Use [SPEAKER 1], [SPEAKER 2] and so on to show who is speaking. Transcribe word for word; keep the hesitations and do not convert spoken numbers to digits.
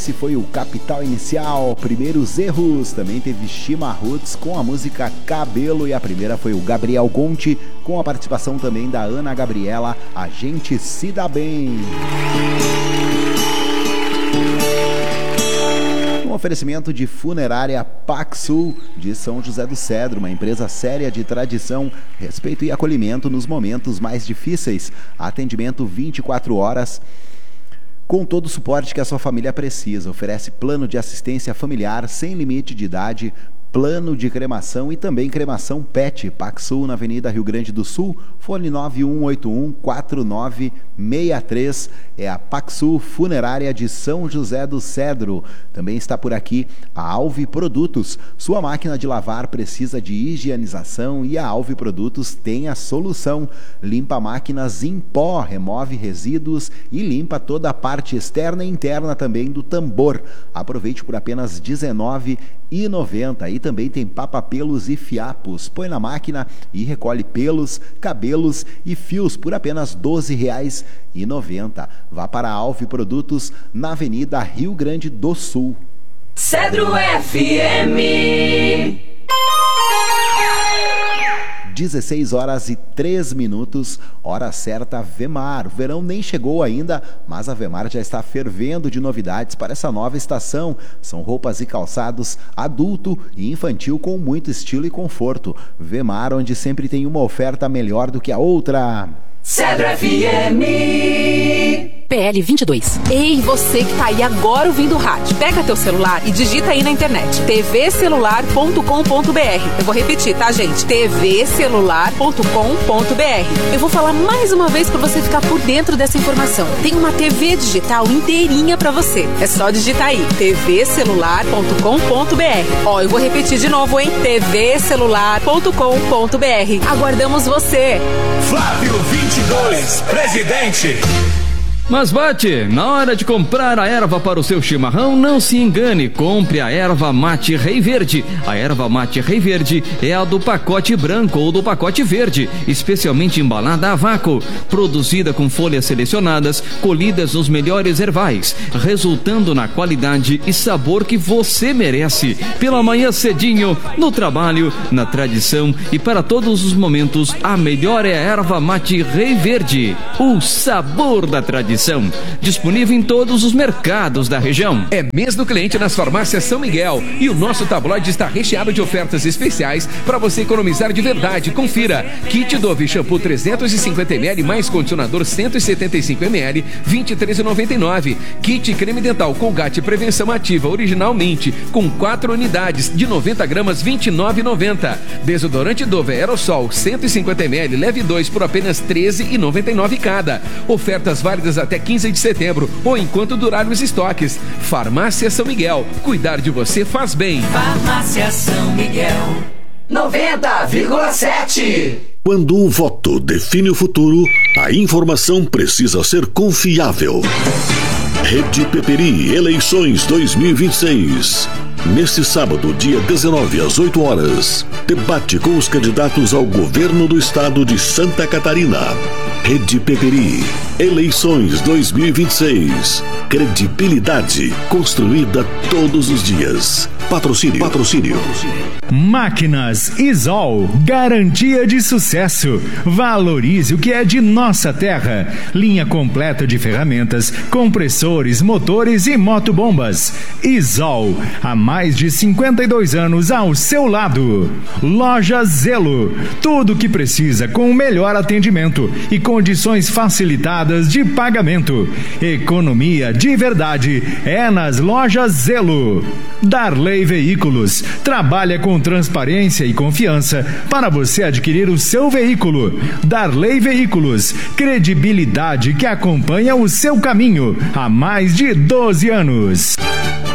[SPEAKER 1] Esse foi o Capital Inicial, Primeiros Erros. Também teve Shima Roots com a música Cabelo. E a primeira foi o Gabriel Gonti com a participação também da Ana Gabriela, A Gente Se Dá Bem. Um oferecimento de Funerária Paxul de São José do Cedro, uma empresa séria de tradição, respeito e acolhimento nos momentos mais difíceis. Atendimento vinte e quatro horas, com todo o suporte que a sua família precisa. Oferece plano de assistência familiar sem limite de idade, plano de cremação e também cremação pet. Paxul, na Avenida Rio Grande do Sul, fone nove um oito um quatro nove seis três. É a Paxul Funerária de São José do Cedro. Também está por aqui a Alve Produtos. Sua máquina de lavar precisa de higienização e a Alve Produtos tem a solução. Limpa máquinas em pó, remove resíduos e limpa toda a parte externa e interna também do tambor. Aproveite por apenas dezenove reais e noventa centavos. E também tem papa-pelos e fiapos. Põe na máquina e recolhe pelos, cabelos e fios por apenas doze reais e noventa centavos. Vá para a Alve Produtos na Avenida Rio Grande do Sul.
[SPEAKER 2] Cedro F M.
[SPEAKER 1] dezesseis horas e três minutos, hora certa, Vemar. O verão nem chegou ainda, mas a Vemar já está fervendo de novidades para essa nova estação. São roupas e calçados adulto e infantil com muito estilo e conforto. Vemar, onde sempre tem uma oferta melhor do que a outra.
[SPEAKER 2] Cedro F M.
[SPEAKER 3] P L vinte e dois. Ei, você que tá aí agora ouvindo o rádio, pega teu celular e digita aí na internet t v celular ponto com ponto b r. Eu vou repetir, tá, gente? t v celular ponto com ponto b r. Eu vou falar mais uma vez pra você ficar por dentro dessa informação. Tem uma T V digital inteirinha pra você. É só digitar aí t v celular ponto com ponto b r. Ó, eu vou repetir de novo, hein? t v celular ponto com ponto b r. Aguardamos você.
[SPEAKER 4] Flávio vinte e dois, presidente.
[SPEAKER 5] Mas bate, na hora de comprar a erva para o seu chimarrão, não se engane, compre a erva mate Rei Verde. A erva mate Rei Verde é a do pacote branco ou do pacote verde, especialmente embalada a vácuo, produzida com folhas selecionadas, colhidas nos melhores ervais, resultando na qualidade e sabor que você merece. Pela manhã cedinho, no trabalho, na tradição e para todos os momentos, a melhor é a erva mate Rei Verde, o sabor da tradição. Disponível em todos os mercados da região.
[SPEAKER 6] É mês do cliente nas farmácias São Miguel e o nosso tabloide está recheado de ofertas especiais para você economizar de verdade. Confira: kit Dove shampoo trezentos e cinquenta mililitros mais condicionador cento e setenta e cinco mililitros, vinte e três reais e noventa e nove centavos. Kit creme dental Colgate Prevenção Ativa Original Mint com quatro unidades de noventa gramas, vinte e nove reais e noventa centavos. Desodorante Dove Aerosol cento e cinquenta mililitros, leve dois por apenas treze reais e noventa e nove centavos cada. Ofertas válidas até quinze de setembro ou enquanto durarem os estoques. Farmácia São Miguel. Cuidar de você faz bem.
[SPEAKER 2] Farmácia São Miguel. noventa vírgula sete.
[SPEAKER 7] Quando o voto define o futuro, a informação precisa ser confiável. Rede Peperi Eleições dois mil e vinte e seis. Neste sábado, dia dezenove, às oito horas, debate com os candidatos ao governo do estado de Santa Catarina. Rede Peperi Eleições dois mil e vinte e seis. Credibilidade construída todos os dias. Patrocínio. Patrocínio.
[SPEAKER 8] Máquinas Isol, garantia de sucesso. Valorize o que é de nossa terra. Linha completa de ferramentas, compressores, motores e motobombas. Isol, há mais de cinquenta e dois anos ao seu lado. Loja Zelo, tudo o que precisa com o melhor atendimento e condições facilitadas de pagamento. Economia de verdade é nas Lojas Zelo. Darley Veículos trabalha com transparência e confiança para você adquirir o seu veículo. Darley Veículos, credibilidade que acompanha o seu caminho há mais de doze anos.